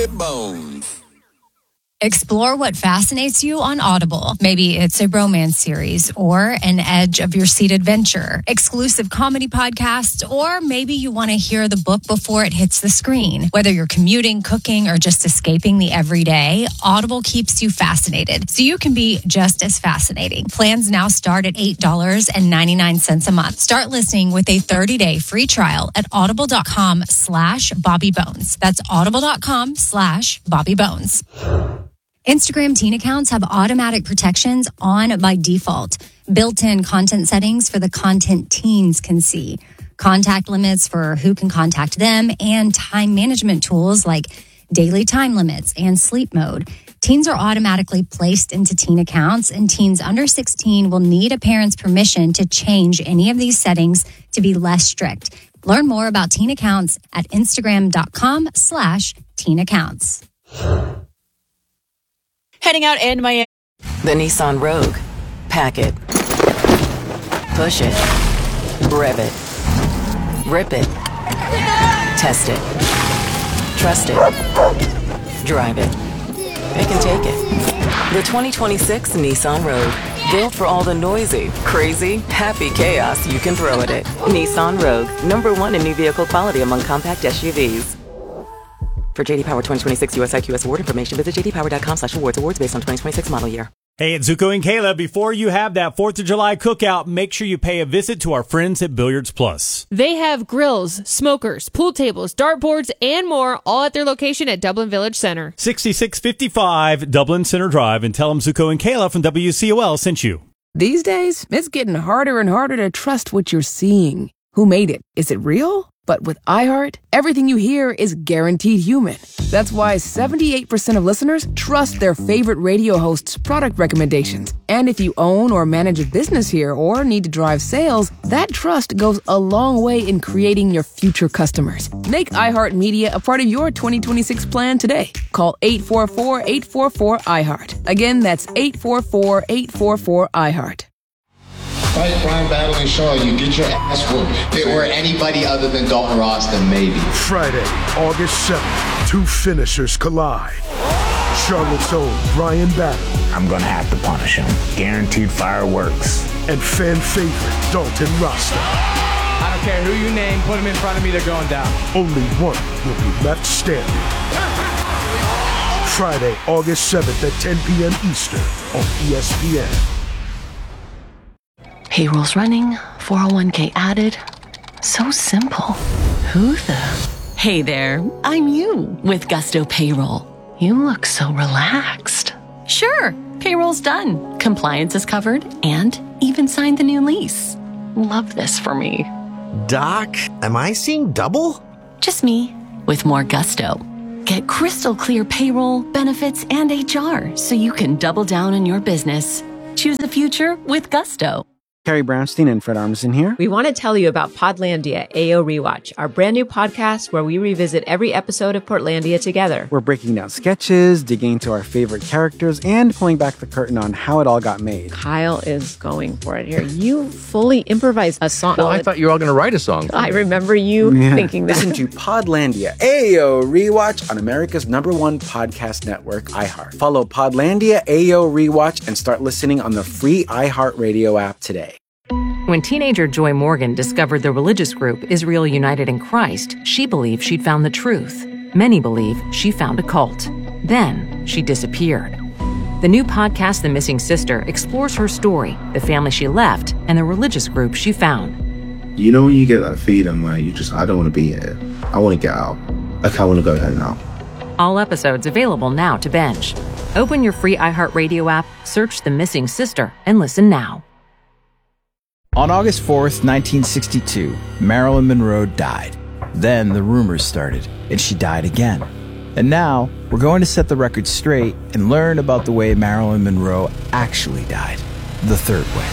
Bones. Explore what fascinates you on Audible. Maybe it's a romance series or an edge of your seat adventure, exclusive comedy podcasts, or maybe you want to hear the book before it hits the screen. Whether you're commuting, cooking, or just escaping the everyday, Audible keeps you fascinated, so you can be just as fascinating. Plans now start at $8.99 a month. Start listening with a 30-day free trial at audible.com/BobbyBones. That's audible.com/BobbyBones. Instagram teen accounts have automatic protections on by default, built-in content settings for the content teens can see, contact limits for who can contact them, and time management tools like daily time limits and sleep mode. Teens are automatically placed into teen accounts, and teens under 16 will need a parent's permission to change any of these settings to be less strict. Learn more about teen accounts at instagram.com/teen accounts. Heading out in Miami. The Nissan Rogue. Pack it. Push it. Rev it. Rip it. Test it. Trust it. Drive it. It can take it. The 2026 Nissan Rogue. Built for all the noisy, crazy, happy chaos you can throw at it. Nissan Rogue. #1 in new vehicle quality among compact SUVs. For JD Power 2026 US IQS award information, visit jdpower.com/awards. Awards based on 2026 model year. Hey, it's Zuko and Kayla. Before you have that 4th of July cookout, make sure you pay a visit to our friends at Billiards Plus. They have grills, smokers, pool tables, dartboards, and more, all at their location at Dublin Village Center. 6655 Dublin Center Drive, and tell them Zuko and Kayla from WCOL sent you. These days, it's getting harder and harder to trust what you're seeing. Who made it? Is it real? But with iHeart, everything you hear is guaranteed human. That's why 78% of listeners trust their favorite radio hosts' product recommendations. And if you own or manage a business here or need to drive sales, that trust goes a long way in creating your future customers. Make iHeartMedia a part of your 2026 plan today. Call 844-844-iHeart. Again, that's 844-844-iHeart. Fight crime, battling Shaw, you get your ass whooped. If it were anybody other than Dalton Ross, then maybe. Friday, August 7th, two finishers collide. Charlotte's own Brian Battle. I'm gonna have to punish him. Guaranteed fireworks. And fan favorite Dalton Rasta. I don't care who you name, put him in front of me, they're going down. Only one will be left standing. Friday, August 7th at 10 p.m. Eastern on ESPN. Payroll's running, 401k added. So simple. Who the? Hey there, I'm you with Gusto Payroll. You look so relaxed. Sure, payroll's done. Compliance is covered and even signed the new lease. Love this for me. Doc, am I seeing double? Just me with more gusto. Get crystal clear payroll, benefits, and HR so you can double down on your business. Choose the future with Gusto. Carrie Brownstein and Fred Armisen here. We want to tell you about Podlandia AO Rewatch, our brand new podcast where we revisit every episode of Portlandia together. We're breaking down sketches, digging into our favorite characters, and pulling back the curtain on how it all got made. Kyle is going for it here. You fully improvised a song. Well, I thought you were all going to write a song. I remember you thinking that. Listen to Podlandia AO Rewatch on America's #1 podcast network, iHeart. Follow Podlandia AO Rewatch and start listening on the free iHeartRadio app today. When teenager Joy Morgan discovered the religious group Israel United in Christ, she believed she'd found the truth. Many believe she found a cult. Then she disappeared. The new podcast, The Missing Sister, explores her story, the family she left, and the religious group she found. You know when you get that feeling where I don't want to be here. I want to get out. Like I want to go home now. All episodes available now to binge. Open your free iHeartRadio app, search The Missing Sister, and listen now. On August 4th, 1962, Marilyn Monroe died. Then the rumors started, and she died again. And now, we're going to set the record straight and learn about the way Marilyn Monroe actually died. The third way.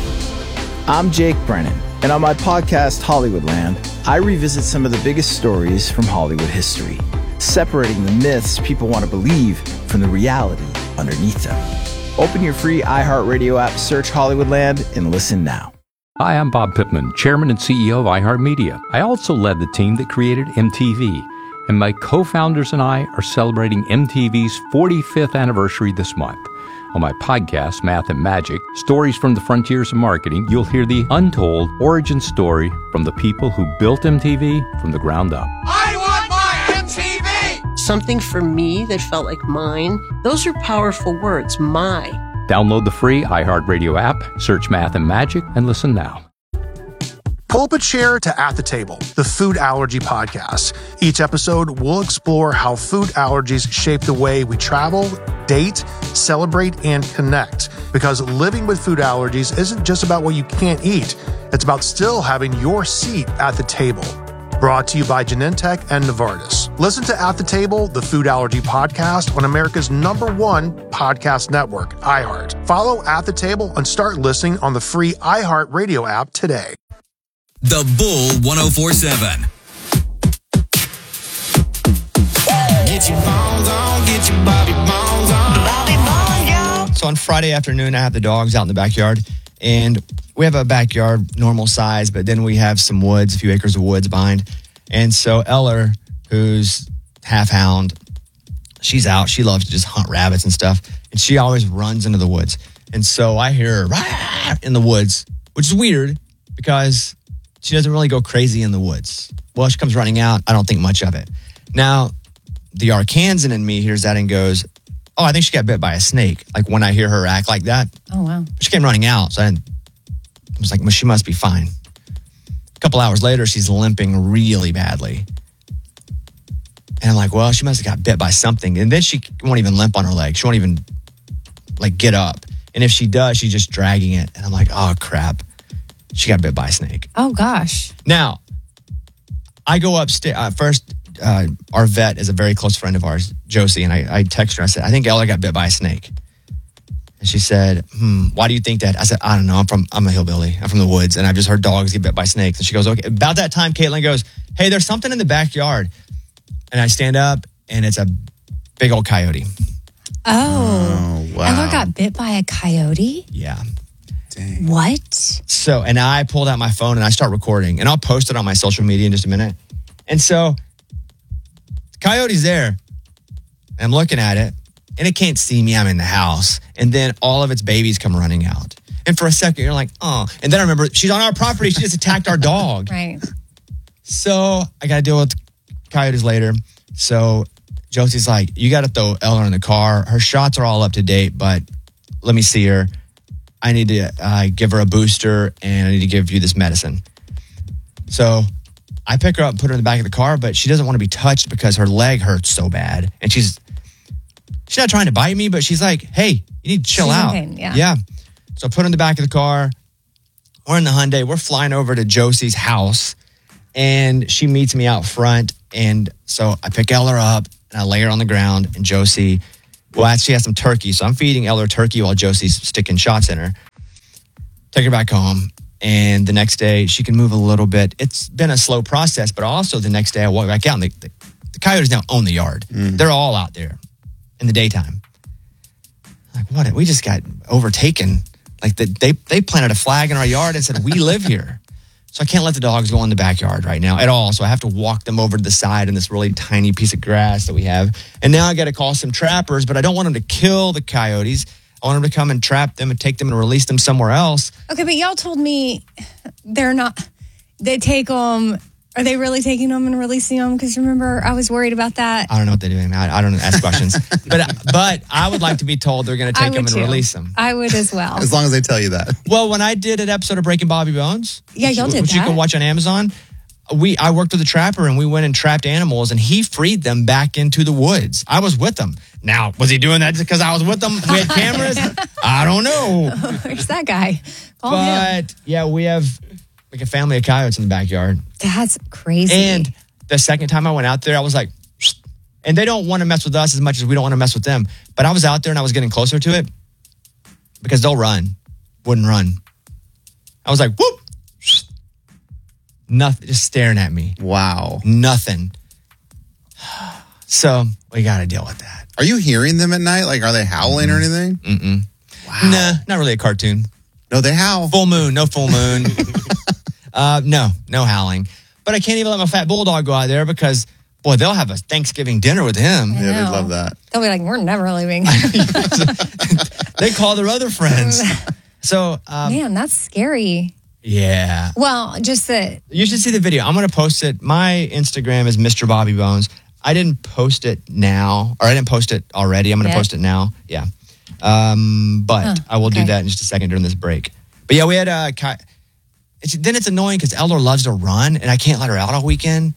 I'm Jake Brennan, and on my podcast, Hollywoodland, I revisit some of the biggest stories from Hollywood history, separating the myths people want to believe from the reality underneath them. Open your free iHeartRadio app, search Hollywoodland, and listen now. Hi, I'm Bob Pittman, Chairman and CEO of iHeartMedia. I also led the team that created MTV. and my co-founders and I are celebrating MTV's 45th anniversary this month. On my podcast, Math and Magic, Stories from the Frontiers of Marketing, you'll hear the untold origin story from the people who built MTV from the ground up. I want my MTV! Something for me that felt like mine. Those are powerful words, my. Download the free iHeartRadio app, search Math and Magic, and listen now. Pull up a chair to At the Table, the food allergy podcast. Each episode, we'll explore how food allergies shape the way we travel, date, celebrate, and connect. Because living with food allergies isn't just about what you can't eat. It's about still having your seat at the table. Brought to you by Genentech and Novartis. Listen to At the Table, the food allergy podcast on America's #1 podcast network, iHeart. Follow At the Table and start listening on the free iHeart Radio app today. The Bull 104.7. Get your bones on, get your Bobby bones on. Bobby bones, yo. So on Friday afternoon, I have the dogs out in the backyard, and we have a backyard normal size, but then we have some woods, a few acres of woods behind. And so Eller, who's half hound, she's out. She loves to just hunt rabbits and stuff, and she always runs into the woods. And so I hear her in the woods, which is weird because she doesn't really go crazy in the woods. Well, she comes running out. I don't think much of it. Now, the Arkansan in me hears that and goes, oh, I think she got bit by a snake. Like when I hear her act like that. Oh, wow. She came running out. So I was like, well, she must be fine. A couple hours later, she's limping really badly. And I'm like, well, she must have got bit by something. And then she won't even limp on her leg. She won't even like get up. And if she does, she's just dragging it. And I'm like, oh, crap. She got bit by a snake. Oh, gosh. Now, I go upstairs. First, our vet is a very close friend of ours, Josie, and I text her. I said, I think Ella got bit by a snake. And she said, why do you think that? I said, I don't know. I'm a hillbilly. I'm from the woods, and I've just heard dogs get bit by snakes. And she goes, okay. About that time, Caitlin goes, hey, there's something in the backyard. And I stand up, and it's a big old coyote. Oh, wow. Eller got bit by a coyote? Yeah. Dang. What? So, and I pulled out my phone and I start recording, and I'll post it on my social media in just a minute. And so, the coyote's there, and I'm looking at it, and it can't see me. I'm in the house. And then all of its babies come running out. And for a second, you're like, oh. And then I remember, she's on our property. She just attacked our dog. Right. So, I got to deal with coyotes later. So, Josie's like, you got to throw Eller in the car. Her shots are all up to date, but let me see her. I need to give her a booster, and I need to give you this medicine. So I pick her up and put her in the back of the car, but she doesn't want to be touched because her leg hurts so bad. And she's not trying to bite me, but she's like, hey, you need to chill out. Okay, yeah. Yeah. So I put her in the back of the car. We're in the Hyundai. We're flying over to Josie's house, and she meets me out front. And so I pick Eller up, and I lay her on the ground, and Josie... Well, she has some turkey, so I'm feeding Eller turkey while Josie's sticking shots in her. Take her back home, and the next day, she can move a little bit. It's been a slow process, but also the next day, I walk back out, and the coyotes now own the yard. They're all out there in the daytime. Like, what? We just got overtaken. Like, they planted a flag in our yard and said, we live here. So I can't let the dogs go in the backyard right now at all. So I have to walk them over to the side in this really tiny piece of grass that we have. And now I got to call some trappers, but I don't want them to kill the coyotes. I want them to come and trap them and take them and release them somewhere else. Okay, but y'all told me they take them. Are they really taking them and releasing them? Because remember, I was worried about that. I don't know what they're doing. I don't ask questions. But I would like to be told they're going to take them and release them. I would as well. As long as they tell you that. Well, when I did an episode of Breaking Bobby Bones, yeah, y'all did which that. you can watch on Amazon, I worked with a trapper and we went and trapped animals and he freed them back into the woods. I was with them. Now, was he doing that because I was with them? We had cameras? I don't know. Where's that guy? Call him. But yeah, we have like a family of coyotes in the backyard. That's crazy. And the second time I went out there, I was like, and they don't want to mess with us as much as we don't want to mess with them. But I was out there and I was getting closer to it because they'll run. Wouldn't run. I was like, whoop. Nothing, just staring at me. Wow. Nothing. So we got to deal with that. Are you hearing them at night? Like, are they howling or anything? Mm-mm. Wow. Nah, not really a cartoon. No, they howl. Full moon, no full moon. No howling. But I can't even let my fat bulldog go out there because Boy, they'll have a Thanksgiving dinner with him. I Yeah, know. they'd love that. They'll be like, we're never leaving. They call their other friends. So, Man, that's scary. yeah. Well, just that. You should see the video. I'm going to post it. My Instagram is Mr. Bobby Bones. I didn't post it now, or I didn't post it already. I'm going to post it now. Yeah. But I will do that in just a second during this break. But yeah, we had then it's annoying because Elder loves to run, and I can't let her out all weekend.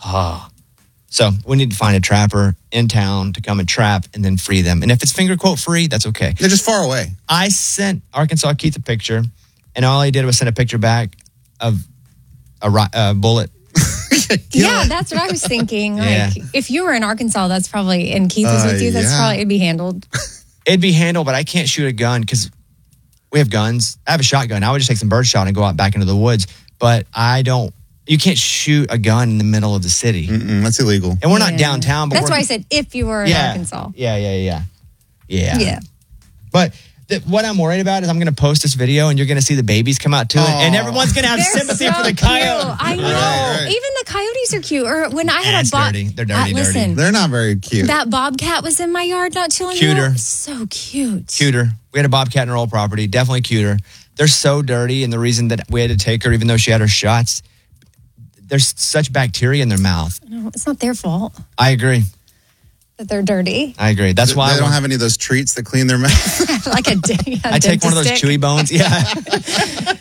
So we need to find a trapper in town to come and trap and then free them. And if it's finger quote free, that's okay. They're just far away. I sent Arkansas Keith a picture, and all he did was send a picture back of a bullet. Yeah, that's what I was thinking. Yeah. Like, if you were in Arkansas, that's probably, and Keith was with you, that's probably, it'd be handled. It'd be handled, but I can't shoot a gun because we have guns. I have a shotgun. I would just take some birdshot and go out back into the woods. But you can't shoot a gun in the middle of the city. That's illegal. And we're not downtown. But That's why I said if you were in Arkansas. Yeah. Yeah. But what I'm worried about is I'm going to post this video and you're going to see the babies come out to it. And everyone's going to have They're sympathy so for the cute. coyote. I know. Right. Even the coyotes are cute. Or when I had That's a bob. dirty. They're dirty. Listen, They're not very cute. that bobcat was in my yard not too long Cuter. ago. So cute. Cuter. We had a bobcat in our old property. Definitely cuter. They're so dirty. And the reason that we had to take her, even though she had her shots, there's such bacteria in their mouth. No, it's not their fault I agree. that they're dirty. I agree. That's why they don't have any of those treats that clean their mouth. Like a I take one of those dentist chewy bones. Yeah.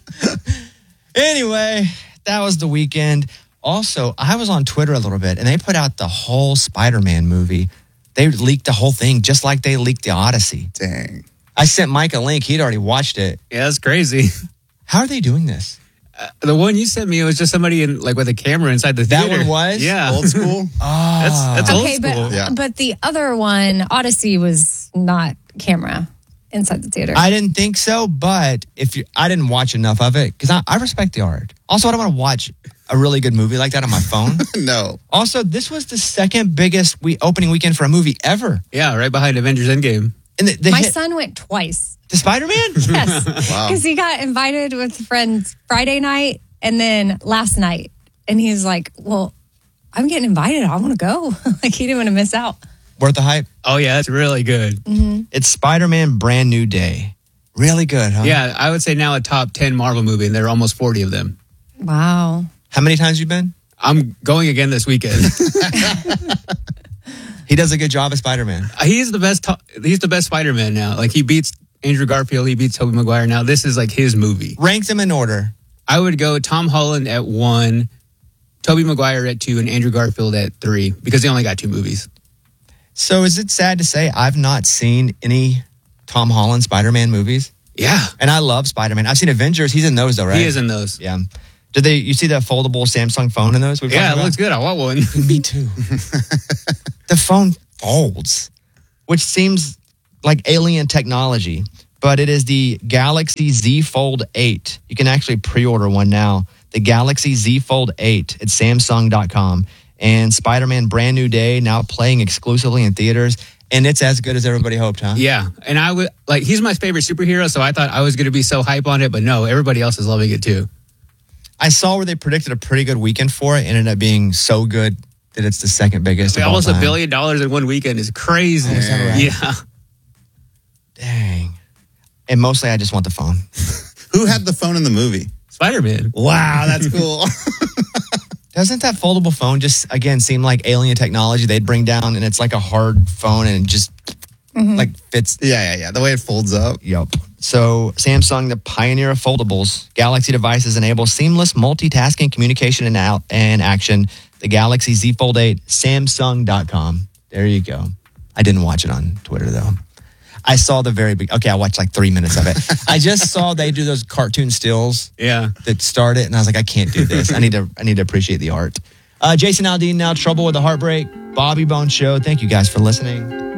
Anyway, that was the weekend. Also, I was on Twitter a little bit, and they put out the whole Spider-Man movie. They leaked the whole thing, just like they leaked the Odyssey. Dang. I sent Mike a link. He'd already watched it. Yeah, that's crazy. How are they doing this? The one you sent me, it was just somebody in with a camera inside the theater. That one was? Yeah. Old school? That's old school. But the other one, Odyssey, was not camera inside the theater. I didn't think so, but I didn't watch enough of it because I respect the art. Also, I don't want to watch a really good movie like that on my phone. No. Also, this was the second biggest opening weekend for a movie ever. Yeah, right behind Avengers Endgame. And My son went twice. To Spider-Man? Yes. Wow. Because he got invited with friends Friday night and then last night. And he's like, well, I'm getting invited. I want to go. Like, he didn't want to miss out. Worth the hype? Oh, yeah, that's really good. Mm-hmm. It's Spider-Man Brand New Day. Really good, huh? Yeah, I would say now a top 10 Marvel movie, and there are almost 40 of them. Wow. How many times you been? I'm going again this weekend. He does a good job as Spider-Man. He's the best. He's the best Spider-Man now. Like, he beats Andrew Garfield. He beats Tobey Maguire. Now this is like his movie. Rank them in order. I would go Tom Holland at 1, Tobey Maguire at 2, and Andrew Garfield at 3 because they only got 2 movies. So is it sad to say I've not seen any Tom Holland Spider-Man movies? Yeah. And I love Spider-Man. I've seen Avengers. He's in those though, right? He is in those. Yeah. You see that foldable Samsung phone in those? Yeah, it looks good. I want one. Me too. The phone folds, which seems like alien technology, but it is the Galaxy Z Fold 8. You can actually pre-order one now. The Galaxy Z Fold 8 at Samsung.com. And Spider-Man Brand New Day now playing exclusively in theaters. And it's as good as everybody hoped, huh? Yeah. And I would he's my favorite superhero, so I thought I was going to be so hype on it, but no, everybody else is loving it too. I saw where they predicted a pretty good weekend for it. It ended up being so good that it's the second biggest. Almost $1 billion in one weekend is crazy. Oh, is that right? Yeah. Dang. And mostly I just want the phone. Who had the phone in the movie? Spider-Man. Wow, that's cool. Doesn't that foldable phone just, again, seem like alien technology they'd bring down and it's like a hard phone and it just fits? Yeah. The way it folds up. Yep. So Samsung, the pioneer of foldables, Galaxy devices enable seamless multitasking, communication, and action. The Galaxy Z Fold 8, Samsung.com. There you go. I didn't watch it on Twitter, though. I saw the very big... Okay, I watched like 3 minutes of it. I just saw they do those cartoon stills that start it, and I was like, I can't do this. I need to appreciate the art. Jason Aldean now, Trouble with the Heartbreak, Bobby Bones Show. Thank you guys for listening.